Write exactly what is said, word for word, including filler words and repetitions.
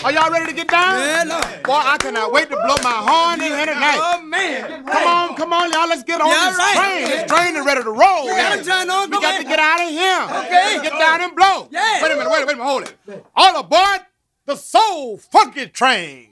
Are y'all ready to get down? Yeah, Lord. Boy, I cannot wait to blow my horn in here tonight. Oh, man. Come on, come on, y'all. Let's get on Yeah, this right. train. This train is ready to roll. You got it turned on. We Come got on. to get out of here. Okay. Get down and blow. Yeah. Wait a minute, wait a minute, hold it. All aboard the Soul Funky Train.